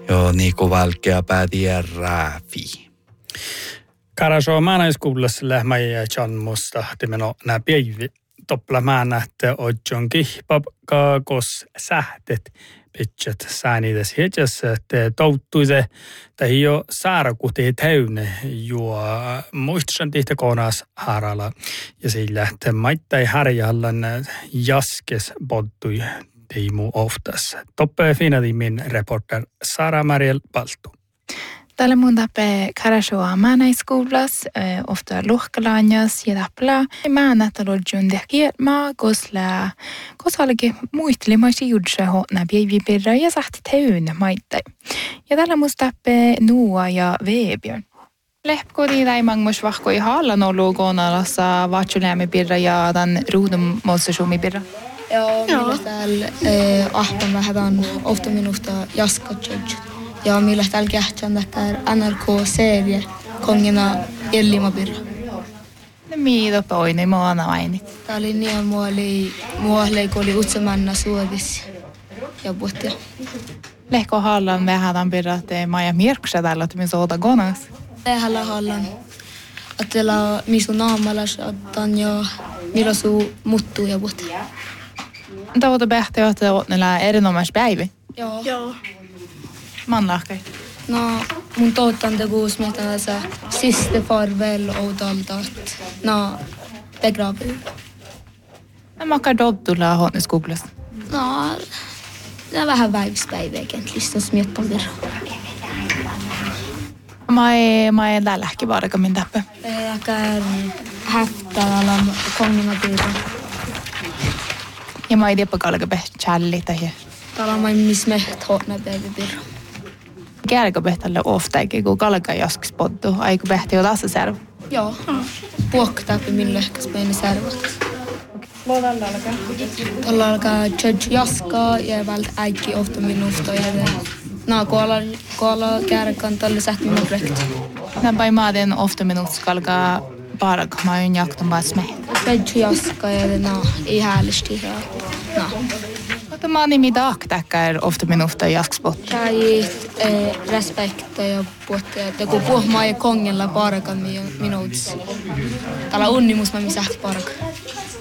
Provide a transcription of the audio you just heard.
Jo niinku valkea päätiä rääfi. Karasoo maanaiskuulossa lähmäjä Janmusta timeno nää päivi toppla määnähtä ojon kihpap kaakos sähtet pitchet säänides hetjässä te touttuise tai jo saarakuti täyne juo muistan tihtä konas harala ja sillä te maittai harjallan jaskes pottui Teemu oftas. Toppe finadimin reporter Sara Mariel Paltu. Tällä mun tappe karashoa maanaiskoulas, ofta lohkalaanjas ja tappla. Maanataloudjun tehkielmaa, kosallekin muistelimaisi judse hotna päivipirra ja sahti täynnä maittai. Ja tällä mun tappe nuua ja veebjörn. Lehpkodi läimangmus vahkoi hallan ollut koonalassa vaatsulämmipirra ja tämän ruudun motsasuumipirra. Joo, millä täällä ahpan vähän ofta minusta jaskotjudjut. Ja millä täällä kähtään täkkär NRK-serie kongina Ellimapirra. No mitä poini muona mainit? Tää oli niin muolle, kun oli utsemanna suodissa ja puhtia. Lehko hallan vähän tämän pirra, että Maja Mirksa täällä, että minä soota konas. Lehällä hallan. Attela misu naamalas, attan ja millä suu muttuu ja puhtia. Tavoite pähtiä, että ootnella erinomais päivi? Joo. Manlahkai. No, mun toottan te kuus mietän se siste farvel oudalta, no, begraver. No, makar dobtulla hotneskuulas. No, det är vähän väivspäivä egentligen, jos miettan virra. Mä ei lähki varka min tappe. Läkär häftää kongina pirra. Ja mä ei tiedä kalka peh challi tai. Täällä mä miss meht hotna päivä pirra. Käärikö pehtälle ofta eikä kun kalka jaskis pottu, aiku pehti jo tasa serv. Joo. Puokkataapi millä ehkäs meidän servat. Tällä alkaa judge jaskaa ja välttä äikki ofta minusta ja no koala käärikan tälle sähkömän projekti. Nämä maaden ofta minut kalka parak mä oon jakton pääs meht. Judge jaskaa ja no ei häällisti ja no. Mutta mä nimi taaktäkkär ofta minusta jaskspot. Käy respekta ja puhuttu, että kun puhumaa ja kongella parakan minuutissa. Täällä unnimus mä sähti parakan.